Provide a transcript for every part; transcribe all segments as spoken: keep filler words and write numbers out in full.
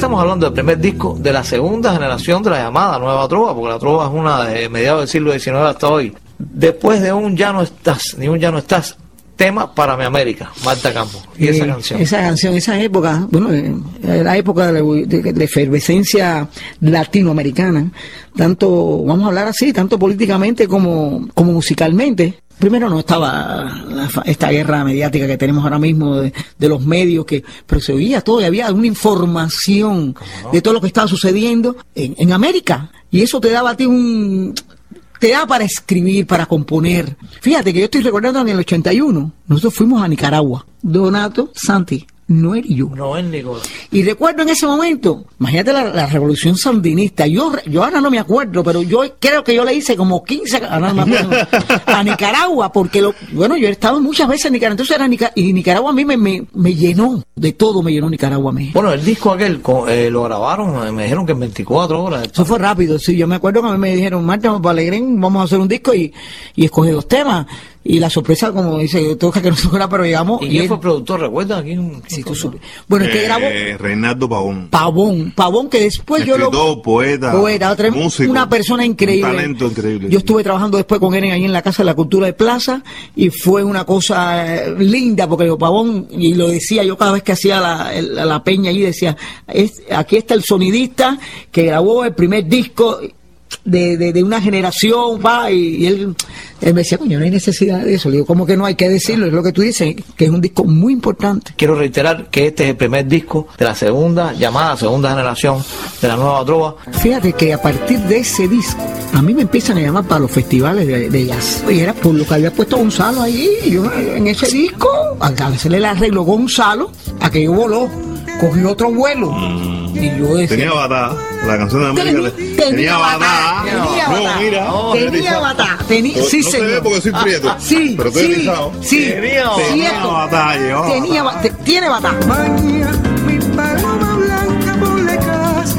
estamos hablando del primer disco de la segunda generación de la llamada Nueva Trova, porque la Trova es una de mediados del siglo diecinueve hasta hoy. Después de un Ya no estás, ni un Ya no estás, tema para mi América, Marta Campos. Y esa eh, canción. Esa canción, esa época, bueno, eh, la época de, de, de efervescencia latinoamericana, tanto, vamos a hablar así, tanto políticamente como, como musicalmente. Primero no estaba la, esta guerra mediática que tenemos ahora mismo de, de los medios, que pero se oía todo y había una información no? de todo lo que estaba sucediendo en, en América. Y eso te daba a ti un... te da para escribir, para componer. Fíjate que yo estoy recordando en el ochenta y uno, nosotros fuimos a Nicaragua, Donato, Santi, Noel y yo. Noel Nicolás. Y recuerdo en ese momento, imagínate la, la revolución sandinista, yo yo ahora no me acuerdo, pero yo creo que yo le hice como quince, ahora no me acuerdo, a Nicaragua, porque lo, bueno, yo he estado muchas veces en Nicaragua, entonces era Nica, y Nicaragua a mí me, me, me llenó, de todo me llenó Nicaragua a mí. Bueno, el disco aquel eh, lo grabaron, me dijeron que en veinticuatro horas. Eso fue rápido, sí, yo me acuerdo que a mí me dijeron, Marta, Valegrín, vamos a hacer un disco y, y escogí dos temas. Y la sorpresa, como dice, toca que no se fuera, pero llegamos. ¿Y quién fue el productor? ¿Recuerdas? ¿Quién? Sí, tú supe. Bueno, es que eh, grabó. Reinaldo Pavón. Pavón, Pavón, que después Escritor, yo lo. poeta, poeta, otra, músico, una persona increíble. Un talento increíble. Yo estuve trabajando después con él ahí en la Casa de la Cultura de Plaza y fue una cosa linda, porque digo, Pavón, y lo decía yo cada vez que hacía la, la, la peña allí, decía, es, aquí está el sonidista que grabó el primer disco de, de, de una generación, va, y, y él, él me decía, coño, no hay necesidad de eso. Le digo, ¿cómo que no hay que decirlo? Es lo que tú dices, que es un disco muy importante. Quiero reiterar que este es el primer disco de la segunda llamada, segunda generación de la Nueva Trova. Fíjate que a partir de ese disco, a mí me empiezan a llamar para los festivales de, de jazz. Y era por lo que había puesto Gonzalo ahí, y yo en ese disco, a hacerle el arreglo Gonzalo, a que yo voló, cogí otro vuelo. Mm. Y yo decía, tenía batá, la canción de América. Ten, tenía, tenía batá, tenía batá. No, mira, no, tenía batá. Tenía, no, sí, no señor. Se ve porque soy prieto. Ah, sí, pero estoy sí, erizado. Sí, tenía, tenía batá. Llevaba tenía batá. Tiene batá. Mañana mi paloma blanca por la casa.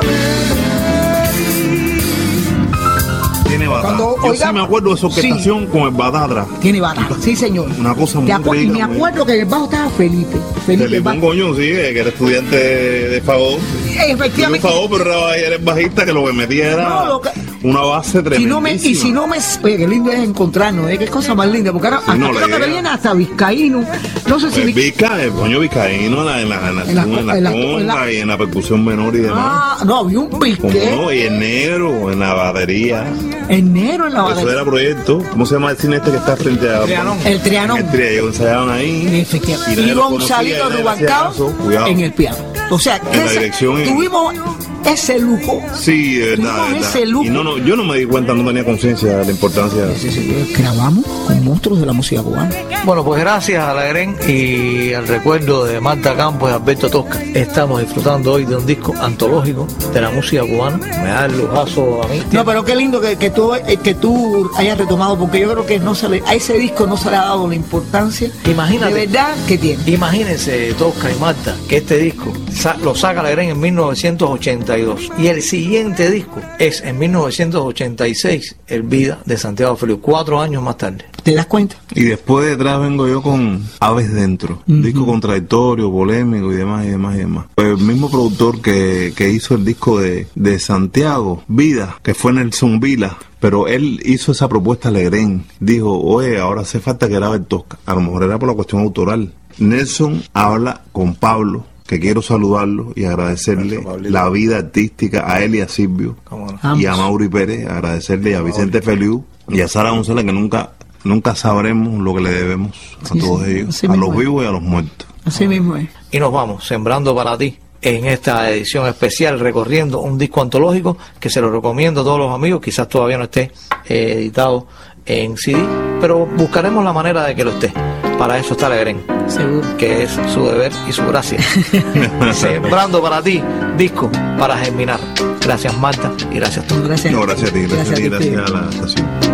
Tiene batá. Yo oiga, sí me acuerdo de su orquestación sí, con el batá atrás. Tiene batá, sí señor. Una cosa muy increíble. Y me acuerdo muy... que en el bajo estaba Felipe. Felipe, Felipe un coño, sí, que era estudiante de Fagó. Efectivamente. Fagó, pero era, era el bajista que lo que metía era no, lo que... una base tremenda. Si no me, y si no me... Oye, qué lindo es encontrarnos, ¿eh? Qué cosa más linda. Porque ahora, sí, hasta no, creo que me viene hasta Vizcaíno. No sé si... El Vizca, el coño Vizcaíno en la, en la, en la, en la, en la, en la conga en la, y en la percusión menor y demás. Ah, no, había un piqué. No, y el negro en la batería. El negro en la batería. Eso era proyecto. ¿Cómo se llama el cine este que está frente a... Trianón. El Trianón. El Trianón. Ensayaban ahí. Efectivamente. Y Gonzalito Rubalcaba en el piano. O sea, en la dirección tuvimos ese lujo. Sí, de verdad, de verdad. Ese lujo. Y no, no, yo no me di cuenta, no tenía conciencia de la importancia. Sí, sí, sí. Grabamos con monstruos de la música cubana. Bueno, pues gracias a la Gren y al recuerdo de Marta Campos y Alberto Tosca, estamos disfrutando hoy de un disco antológico de la música cubana. Me da el lujazo a mí. No, pero qué lindo que, que, tú, que tú hayas retomado, porque yo creo que no se le, a ese disco no se le ha dado la importancia. Imagínate, de verdad que tiene. Imagínense, Tosca y Marta, que este disco sa- lo saca la Gren en mil novecientos ochenta y dos y el siguiente disco es en mil novecientos ochenta y seis, El Vida de Santiago Feliu, cuatro años más tarde. ¿Te das cuenta? Y después detrás vengo yo con Aves Dentro, un uh-huh. disco contradictorio, polémico y demás y demás y demás. Pues el mismo productor que, que hizo el disco de, de Santiago, Vida, que fue Nelson Vila, pero él hizo esa propuesta a Legrén. Dijo, oye, ahora hace falta que grabe el Tosca. A lo mejor era por la cuestión autoral. Nelson habla con Pablo, que quiero saludarlo y agradecerle la vida artística a él y a Silvio no? y a Mauri Pérez, agradecerle a Vicente Feliu y a Sara González, que nunca nunca sabremos lo que le debemos a sí, todos sí, ellos, a los vivos y a los muertos. Así ah. mismo es. Y nos vamos, sembrando para ti, en esta edición especial, recorriendo un disco antológico que se lo recomiendo a todos los amigos, quizás todavía no esté eh, editado en C D, pero buscaremos la manera de que lo esté. Para eso está Legrén, seguro, que es su deber y su gracia. Sembrando para ti, disco para germinar. Gracias Marta y gracias a todos. Gracias. No, gracias a ti, gracias, gracias a ti, gracias a la estación.